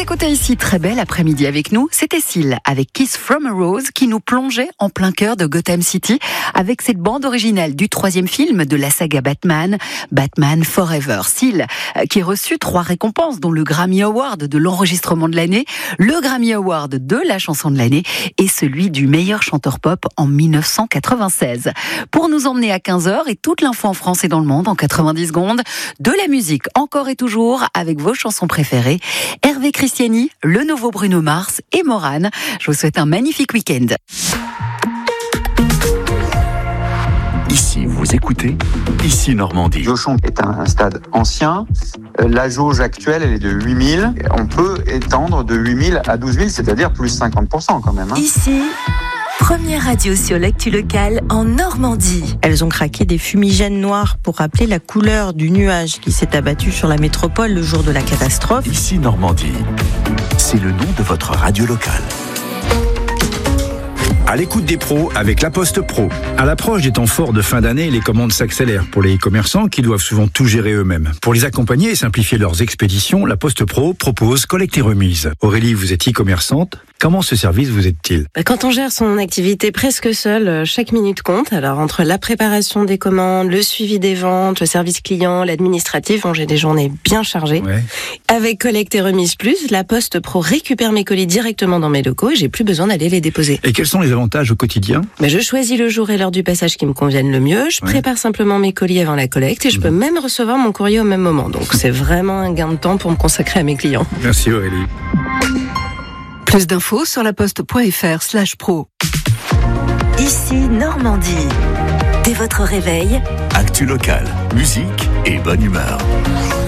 écouter ici très belle après-midi avec nous, c'était Seal avec Kiss from a Rose qui nous plongeait en plein cœur de Gotham City avec cette bande originale du 3e film de la saga Batman, Batman Forever. Seal qui a reçu 3 récompenses dont le Grammy Award de l'enregistrement de l'année, le Grammy Award de la chanson de l'année et celui du meilleur chanteur pop en 1996. Pour nous emmener à 15h et toute l'info en France et dans le monde en 90 secondes, de la musique encore et toujours avec vos chansons préférées. Hervé Christiani, le nouveau Bruno Mars et Morane. Je vous souhaite un magnifique week-end. Ici, vous écoutez, ici Normandie. Jochon est un stade ancien. La jauge actuelle, elle est de 8000. On peut étendre de 8000 à 12 000, c'est-à-dire plus 50% quand même. Ici, première radio sur l'actu locale en Normandie. Elles ont craqué des fumigènes noirs pour rappeler la couleur du nuage qui s'est abattu sur la métropole le jour de la catastrophe. Ici Normandie, c'est le nom de votre radio locale. À l'écoute des pros avec La Poste Pro. À l'approche des temps forts de fin d'année, les commandes s'accélèrent pour les commerçants qui doivent souvent tout gérer eux-mêmes. Pour les accompagner et simplifier leurs expéditions, La Poste Pro propose collecte et remise. Aurélie, vous êtes e-commerçante. Comment ce service vous aide-t-il ? Quand on gère son activité presque seul, chaque minute compte. Alors entre la préparation des commandes, le suivi des ventes, le service client, l'administratif, j'ai des journées bien chargées. Ouais. Avec Collecte et Remise Plus, La Poste Pro récupère mes colis directement dans mes locaux et j'ai plus besoin d'aller les déposer. Et quels sont les avantages au quotidien ? Je choisis le jour et l'heure du passage qui me conviennent le mieux. Je prépare simplement mes colis avant la collecte et je peux même recevoir mon courrier au même moment. Donc c'est vraiment un gain de temps pour me consacrer à mes clients. Merci Aurélie. Plus d'infos sur laposte.fr/pro. Ici Normandie. Dès votre réveil, Actu locale, musique et bonne humeur.